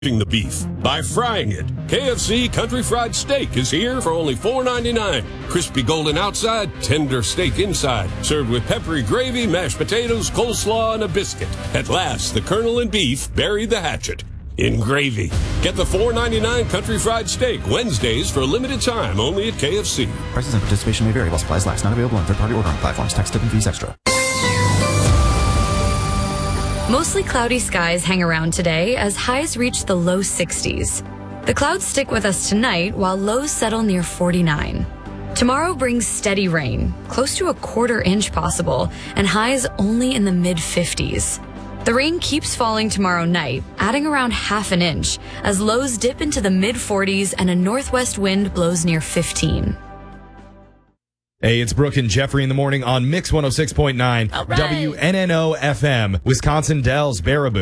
The beef by frying it. KFC Country Fried Steak is here for only $4.99. Crispy golden outside, tender steak inside. Served with peppery gravy, mashed potatoes, coleslaw, and a biscuit. At last, the Colonel and beef bury the hatchet in gravy. Get the $4.99 Country Fried Steak Wednesdays for a limited time only at KFC. Prices and participation may vary while supplies last. Not available on third-party ordering platforms. Tax, tip, and fees extra. Mostly cloudy skies hang around today as highs reach the low 60s. The clouds stick with us tonight while lows settle near 49. Tomorrow brings steady rain, close to a quarter inch possible, and highs only in the mid-50s. The rain keeps falling tomorrow night, adding around half an inch, as lows dip into the mid-40s and a northwest wind blows near 15. Hey, it's Brooke and Jeffrey in the morning on Mix 106.9 WNNO FM, Wisconsin Dells, Baraboo.